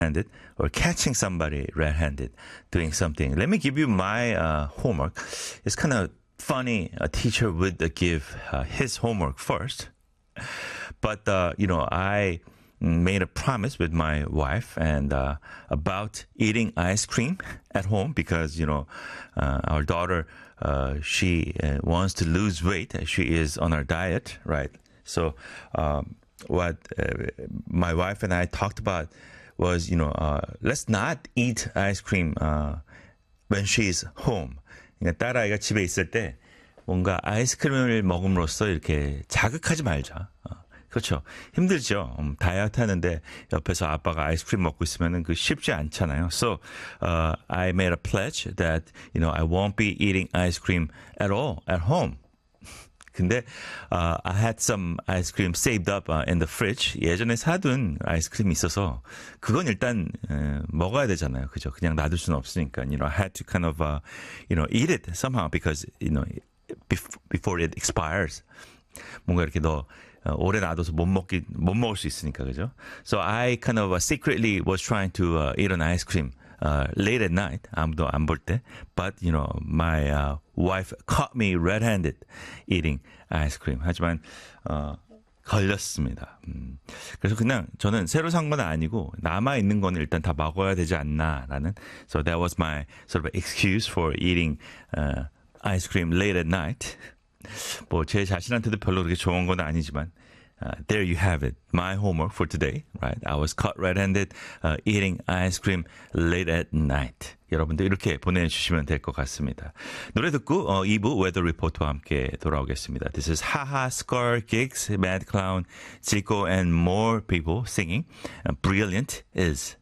red-handed or catching somebody red-handed doing something. Let me give you my homework. It's kind of funny. A teacher would give his homework first. But, I made a promise with my wife and about eating ice cream at home because, our daughter, she wants to lose weight. She is on our diet, right? So what my wife and I talked about was, let's not eat ice cream when she's home. 그러니까 딸아이가 집에 있을 때 뭔가 아이스크림을 먹음으로써 이렇게 자극하지 말자. 그렇죠. 힘들죠. 다이어트 하는데 옆에서 아빠가 아이스크림 먹고 있으면 그 쉽지 않잖아요. So, I made a pledge that, I won't be eating ice cream at all at home. 근데, I had some ice cream saved up in the fridge. 예전에 사둔 아이스크림이 있어서 그건 일단 먹어야 되잖아요. 그죠? 그냥 놔둘 수는 없으니까. I had to kind of, eat it somehow because, before it expires. 뭔가 이렇게 오래 놔둬서 못 먹을 수 있으니까, 그죠? So I kind of secretly was trying to eat an ice cream late at night. 아무도 안 볼 때. But, my wife caught me red-handed eating ice cream. 하지만, 걸렸습니다. 그래서 그냥 저는 새로 산 건 아니고 남아있는 거는 일단 다 먹어야 되지 않나라는. So that was my sort of excuse for eating ice cream late at night. 뭐 제 자신한테도 별로 그렇게 좋은 건 아니지만 there you have it. My homework for today, right? I was caught red-handed eating ice cream late at night. 여러분도 이렇게 보내주시면 될 것 같습니다. 노래 듣고 2부 웨더 리포트와 함께 돌아오겠습니다. This is Haha, Scar, Gigs, Mad Clown, Zico, and more people singing. Brilliant is.